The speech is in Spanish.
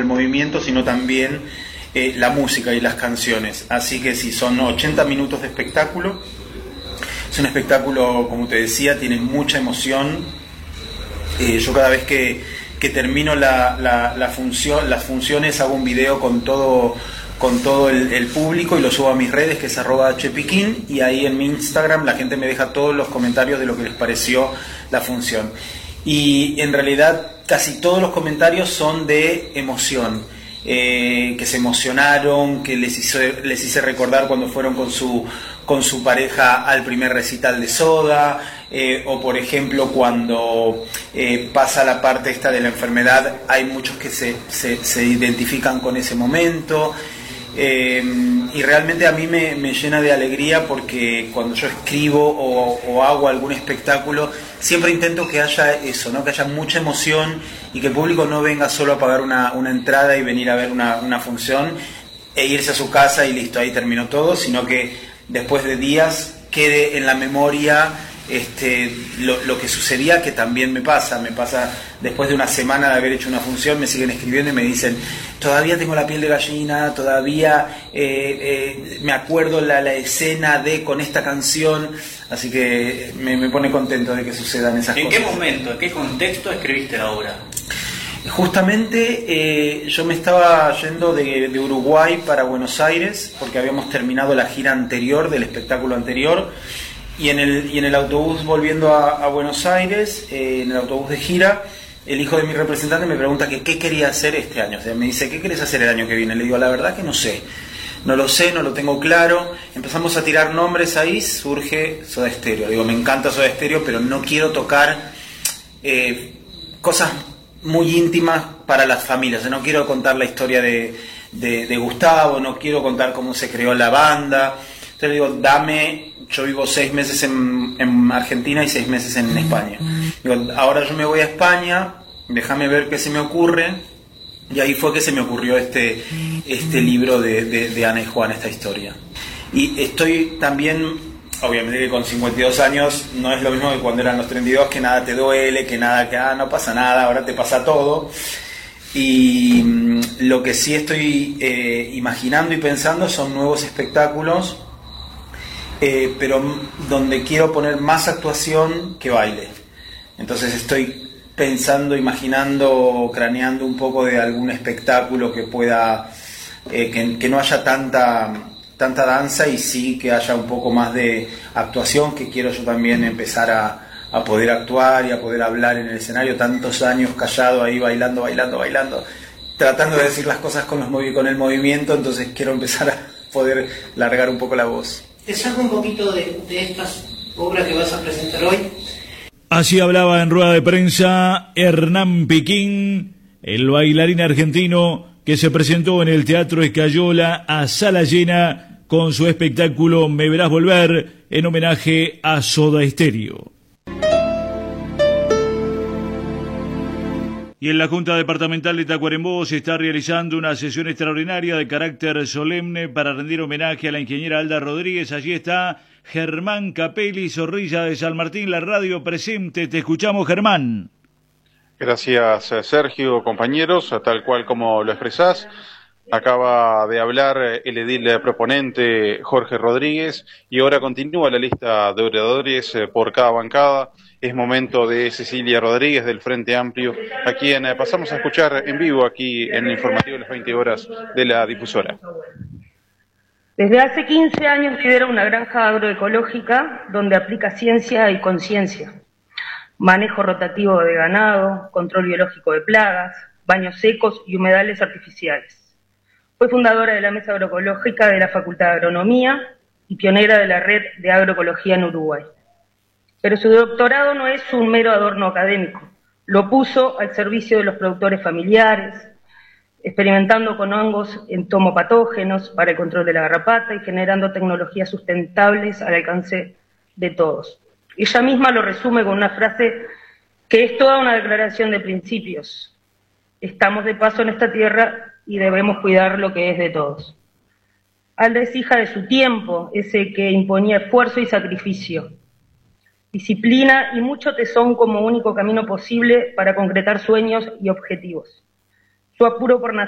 movimiento, sino también la música y las canciones. Así que sí, son 80 minutos de espectáculo. Es un espectáculo, como te decía, tiene mucha emoción. Yo cada vez que termino las funciones hago un video con todo el público y lo subo a mis redes, que es @hpiquín, y ahí en mi Instagram la gente me deja todos los comentarios de lo que les pareció la función. Y en realidad casi todos los comentarios son de emoción, que se emocionaron, que les hice recordar cuando fueron con su pareja al primer recital de Soda, o por ejemplo cuando pasa la parte esta de la enfermedad, hay muchos que se identifican con ese momento. Y realmente a mí me llena de alegría, porque cuando yo escribo o hago algún espectáculo siempre intento que haya eso, ¿no? Que haya mucha emoción y que el público no venga solo a pagar una entrada y venir a ver una función e irse a su casa y listo, ahí terminó todo, sino que después de días quede en la memoria lo que sucedía, que también me pasa después de una semana de haber hecho una función, me siguen escribiendo y me dicen, todavía tengo la piel de gallina, todavía me acuerdo la escena con esta canción, así que me pone contento de que sucedan esas cosas. ¿En qué momento, en qué contexto escribiste la obra? Justamente yo me estaba yendo de Uruguay para Buenos Aires, porque habíamos terminado la gira anterior del espectáculo anterior. Y en el autobús volviendo a Buenos Aires, en el autobús de gira, el hijo de mi representante me pregunta que qué quería hacer este año. O sea, me dice, ¿qué querés hacer el año que viene? Le digo, la verdad que no sé. No lo sé, no lo tengo claro. Empezamos a tirar nombres ahí, surge Soda Stereo. Digo, me encanta Soda Stereo, pero no quiero tocar cosas muy íntimas para las familias. O sea, no quiero contar la historia de Gustavo, no quiero contar cómo se creó la banda. Entonces le digo, yo vivo 6 meses en Argentina y 6 meses en España. Digo, ahora yo me voy a España, déjame ver qué se me ocurre. Y ahí fue que se me ocurrió este libro de Ana y Juan, esta historia. Y estoy también, obviamente que con 52 años no es lo mismo que cuando eran los 32, que nada te duele, que no pasa nada, ahora te pasa todo. Y lo que sí estoy imaginando y pensando son nuevos espectáculos, pero donde quiero poner más actuación que baile. Entonces estoy pensando, imaginando, craneando un poco de algún espectáculo que pueda, que no haya tanta danza, y sí que haya un poco más de actuación, que quiero yo también empezar a poder actuar y a poder hablar en el escenario. Tantos años callado ahí, bailando, tratando de decir las cosas con el movimiento, entonces quiero empezar a poder largar un poco la voz. Te saco un poquito de estas obras que vas a presentar hoy. Así hablaba en rueda de prensa Hernán Piquín, el bailarín argentino que se presentó en el Teatro Escayola a sala llena con su espectáculo Me Verás Volver, en homenaje a Soda Stereo. Y en la Junta Departamental de Tacuarembó se está realizando una sesión extraordinaria de carácter solemne para rendir homenaje a la ingeniera Alda Rodríguez. Allí está Germán Capelli, Zorrilla de San Martín, la radio presente. Te escuchamos, Germán. Gracias, Sergio, compañeros, tal cual como lo expresás. Acaba de hablar el edil proponente Jorge Rodríguez y ahora continúa la lista de oradores por cada bancada. Es momento de Cecilia Rodríguez del Frente Amplio, a quien pasamos a escuchar en vivo aquí en el informativo de las 20 horas de la difusora. Desde hace 15 años lidera una granja agroecológica donde aplica ciencia y conciencia. Manejo rotativo de ganado, control biológico de plagas, baños secos y humedales artificiales. Fue fundadora de la Mesa Agroecológica de la Facultad de Agronomía y pionera de la Red de Agroecología en Uruguay. Pero su doctorado no es un mero adorno académico. Lo puso al servicio de los productores familiares, experimentando con hongos entomopatógenos para el control de la garrapata y generando tecnologías sustentables al alcance de todos. Ella misma lo resume con una frase que es toda una declaración de principios. Estamos de paso en esta tierra y debemos cuidar lo que es de todos. Alda es hija de su tiempo, ese que imponía esfuerzo y sacrificio, disciplina y mucho tesón como único camino posible para concretar sueños y objetivos. Su apuro por nacer